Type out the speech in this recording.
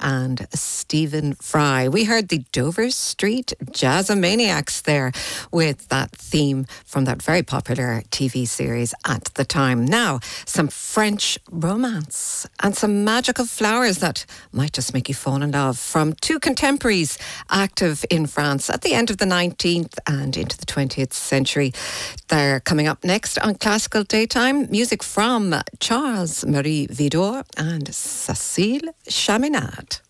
and Stephen Fry. We heard the Dover Street Jazzomaniacs there with that theme from that very popular TV series at the time. Now, some French romance and some magical flowers that might just make you fall in love from two contemporaries active in France at the end of the 19th and into the 20th century. They're coming up next on Classical Daytime. Music from Charles Marie Widor and Cécile Chaminade.